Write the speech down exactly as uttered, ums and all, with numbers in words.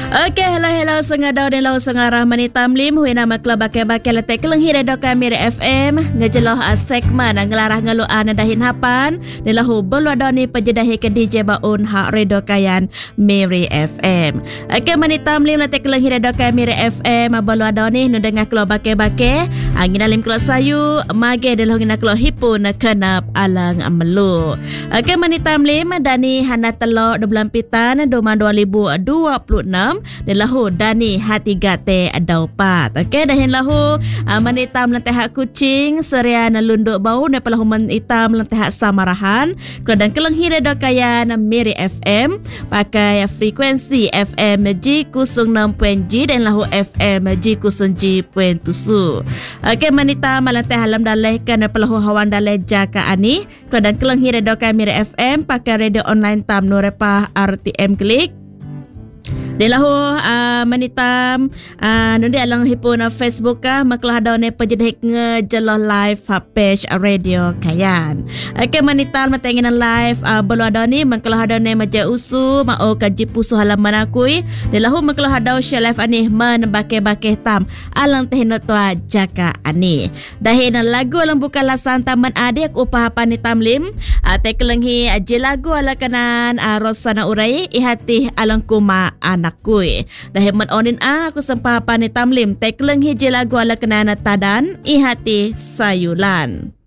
Okey, hello hello sengadau dan lau sengarah mani tamlim hui nama klub bakal-bakal letak kelenghi redo kami F M ngejeloh segmen ngelarah ngeluan dahin hapan dan lahu belwadoni pejedahi ke D J baun hak redo kayan Miri F M. Okey, mani tamlim letak kelenghi redo kami F M belwadoni nundengah klub bakal-bakal angin alim klub sayu mage dan lahu ngina klub hipun kenap alang melu. Okey, mani tamlim dani hana telok dua bulan pitan dua ribu dua puluh enam dan lahu dani hati gate daupat. Okey, dahin lahu uh, menitam lanteh hak kucing serian lunduk bau dan pelahu menitam lanteh hak samarahan keladang kelenghi redo kayan Miri F M pakai frekuensi F M G kosong enam G dan lahu F M G kosong G tujuh. Okey, menitam lanteh halam daleh kan pelahu hawan daleh jaka ani keladang kelenghi redo kayan Miri F M pakai radio online tam norepah R T M klik. Dia lahu uh, menitam uh, nundi alang hipun uh, Facebook kah maklah daun ne pejedek ngejeloh live uh, page uh, radio kayan. Okey, menitam matenginan live uh, belu ada ni maklah daun ne maja usu mau kaji pusu halaman akui. Dia lahu maklah daun share live ani man bake-bake tam alang tehno tua jaka ani. Dahin lagu alang bukan lasan taman adik upah apa ni tamlim uh, tekelenghi uh, je lagu ala kanan uh, rosana urai ihati alang kuma anak kui. Dah hemat onin a aku sempah pani tamlim tekleng hiji lagu ala kenana tadan ihati sayulan.